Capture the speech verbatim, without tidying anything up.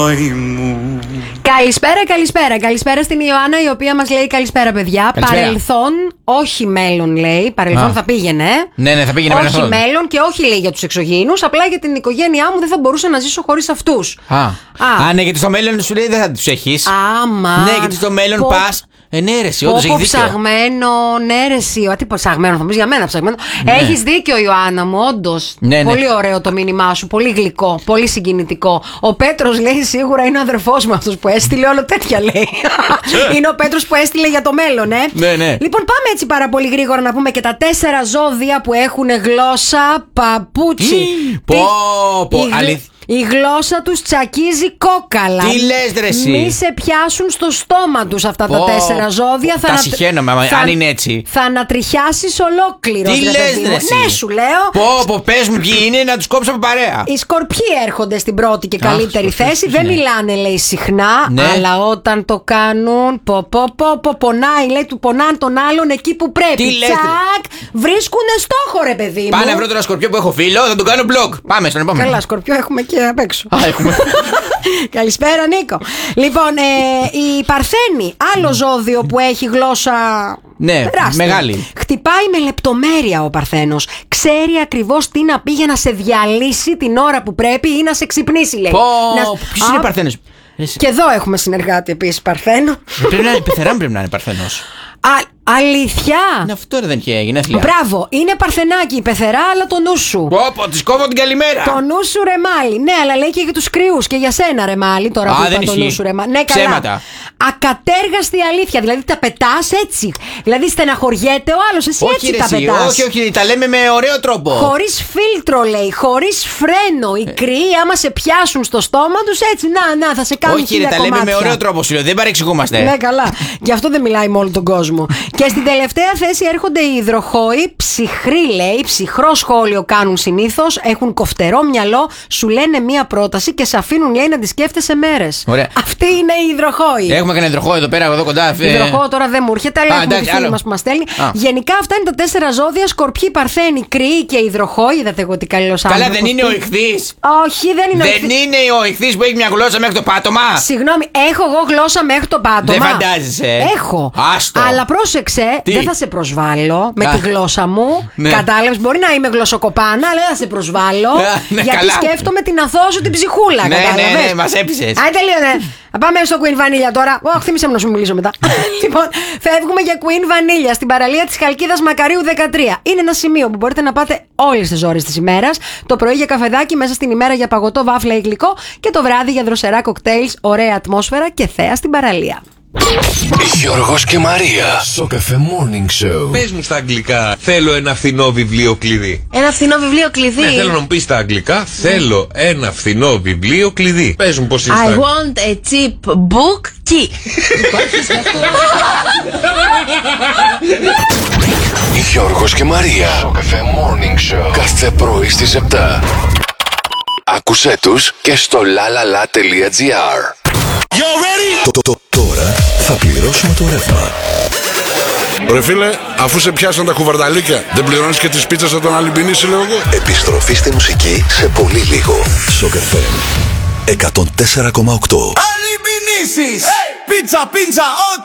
Καλησπέρα, καλησπέρα. Καλησπέρα στην Ιωάννα, η οποία μας λέει καλησπέρα, παιδιά. Καλησπέρα. Παρελθόν, όχι μέλλον, λέει. Παρελθόν Α. θα πήγαινε. Ναι, ναι, θα πήγαινε όχι παρελθόν. μέλλον και όχι, λέει, για τους εξωγήινους. Απλά για την οικογένειά μου δεν θα μπορούσα να ζήσω χωρίς αυτούς. Α. Α. Α, ναι, γιατί στο μέλλον σου λέει δεν θα τους έχεις. Άμα. Ναι, γιατί στο μέλλον Πω- πας. Ε, ναι, ρε, εσύ, όντως Πω, πω, έχεις δίκιο. ψαγμένο, ναι, ρε, εσύ. Α, τι πω, ψαγμένο, θα μου πεις για μένα ψαγμένο. Ναι. Έχεις δίκιο, Ιωάννα μου, όντως. Ναι, ναι. Πολύ ωραίο το μήνυμά σου, πολύ γλυκό, πολύ συγκινητικό. Ο Πέτρος λέει σίγουρα είναι ο αδερφός μου αυτός που έστειλε, όλο τέτοια λέει. Είναι ο Πέτρος που έστειλε για το μέλλον, ε. Ναι, ναι. Λοιπόν, πάμε έτσι πάρα πολύ γρήγορα να πούμε και τα τέσσερα ζώδια που έχουν γλώσσα παπούτσι. Πω, πω, Η γλ- αλήθ- Η γλώσσα τους τσακίζει κόκαλα. Τι λες, ρε, εσύ? Μη σε πιάσουν στο στόμα τους αυτά τα Πω, τέσσερα ζώδια. τα συχαίνομαι, άμα- αν είναι έτσι. Θα ανατριχιάσεις ολόκληρο. Τι λες, ρε, εσύ? Ναι, σου λέω. Πω, πω, πες μου ποιοι είναι να τους κόψω από παρέα. Οι σκορπιοί έρχονται στην πρώτη και Αχ, καλύτερη σκορπιοί, θέση. τι Δεν είναι? μιλάνε, λέει, συχνά. Ναι. Αλλά όταν το κάνουν, πω, πω, πω, πω, πονάει, λέει, του πονάνε τον άλλον εκεί που πρέπει. Τι λες, ρε? Τσακ, βρίσκουνε στόχο, ρε, παιδί μου. Πάνε να βρω τον σκορπιό που έχω φίλο, θα τον κάνω blog. Πάμε στον επόμενο. Καλά, σκορπιό έχουμε και απ' έξω. Α, έχουμε. Καλησπέρα, Νίκο. Λοιπόν, ε, η Παρθένη, άλλο ζώδιο που έχει γλώσσα. Ναι, τεράστια. μεγάλη. Χτυπάει με λεπτομέρεια ο Παρθένος. Ξέρει ακριβώς τι να πει για να σε διαλύσει την ώρα που πρέπει ή να σε ξυπνήσει, λέει. Πω, Να- ποιος είναι Α, Παρθένος? Εσύ. Και εδώ έχουμε συνεργάτη επίσης Παρθένο. Πρέπει να είναι πεθερά, πρέπει να είναι Παρθένος. Α, αλήθεια. Είναι αυτό, ρε, δεν είχε γενέθλια. Μπράβο, είναι Παρθενάκι η πεθερά, αλλά το νου σου. Πω, πω, της κόβω την καλημέρα. Το νου σου ρεμάλι. Ναι, αλλά λέει και για τους κρυούς και για σένα ρεμάλι. Τώρα Α, που είπα δεν το ισχύει. νου σου ρεμάλι. Ναι, καλά. Ψέματα. Ακατέργαστη αλήθεια. Δηλαδή τα πετάς έτσι. Δηλαδή στεναχωριέται ο άλλος. Εσύ Όχι, έτσι ρε, τα εσύ, πετάς. όχι, όχι, τα λέμε με ωραίο τρόπο. Χωρίς φίλτρο, λέει. Χωρίς φρένο. Οι κρυοί, άμα σε πιάσουν στο στόμα τους, έτσι. Να, να, θα σε κάνουν Όχι, ρε, χίλια τα λέμε με κομμάτια. ωραίο τρόπο, σου λέω, δεν παρεξηγούμαστε. Ναι, καλά. Γι' αυτό δεν μιλάει με όλο τον κόσμο. Και στην τελευταία θέση έρχονται οι υδροχόοι. Ψυχροί, λέει, ψυχρό σχόλιο κάνουν συνήθως. Έχουν κοφτερό μυαλό, σου λένε μία πρόταση και σε αφήνουν, λέει, να τη σκέφτεσαι μέρες. Ωραία. Αυτοί είναι οι υδροχόοι. Έχουμε κανένα υδροχό εδώ πέρα, εδώ κοντά. ε. Υδροχόο τώρα δεν μου έρχεται, αλλά Α, έχουμε τη εντάξει, φίλη άλλο. μας που μας στέλνει. Α. Γενικά αυτά είναι τα τέσσερα ζώδια: Σκορπιοί, Παρθένοι, Κρυοί και Υδροχόοι. Είδατε εγώ τι καλός Καλά, άνθρωπος δεν είναι που- ο ηχθής. Όχι, δεν είναι ο Δεν ηχθής. είναι ο ηχθής που έχει μια γλώσσα μέχρι το πάτωμα. Συγγνώμη, έχω εγώ γλώσσα μέχρι το πάτωμα. Δεν φαντάζεσαι. Έχω. Άστο. Αλλά πρόσεξε, Τι? δεν θα σε προσβάλλω με Α. τη γλώσσα μου. Ναι. Κατάλαβες, μπορεί να είμαι γλωσσοκοπάνα, αλλά δεν θα σε προσβάλλω. Α, ναι, γιατί καλά. σκέφτομαι την αθώο σου την ψυχούλα. Ναι, ναι, κατάλαβες. ναι, μας έπεισες. Άι, τελείωνε. Θα πάμε στο Queen Vanilla τώρα. Ωχ, θύμισε μου να σου μιλήσω μετά. Λοιπόν, φεύγουμε για Queen Vanilla στην παραλία της Χαλκίδας Μακαρίου δεκατρία. Είναι ένα σημείο που μπορείτε να πάτε όλες τις ώρες της ημέρας. Το πρωί για καφεδάκι, μέσα στην ημέρα για παγωτό, βάφλα ή γλυκό. Και το βράδυ για δροσερά κοκτέιλς, ωραία ατμόσφαιρα και θέα στην παραλία. Γιώργος και Μαρία. Στο Cafe Morning Show. Πες μου στα αγγλικά, θέλω ένα φθηνό βιβλίο κλειδί. Ένα φθηνό βιβλίο κλειδί. Ναι, θέλω να μου πεις στα αγγλικά, θέλω ένα φθηνό βιβλίο κλειδί. Πες μου πώς είναι στα I αγγλικά. want a cheap book key. Γιώργος και Μαρία. Στο Cafe Morning Show. Κάθε πρωί στις επτά. Άκουσέ τους και στο lalala.gr. Το, το, το, τώρα θα πληρώσουμε το ρεύμα. Ρε φίλε, αφού σε πιάσαν τα κουβαρνταλίκια, δεν πληρώνεις και τις πίτσες από τον Αλυμπινίση, λέω εγώ. Επιστροφή στη μουσική σε πολύ λίγο. Σοκ εφ εμ εκατόν τέσσερα κόμμα οκτώ. Αλυμπινίσεις! Πίτσα, πίτσα,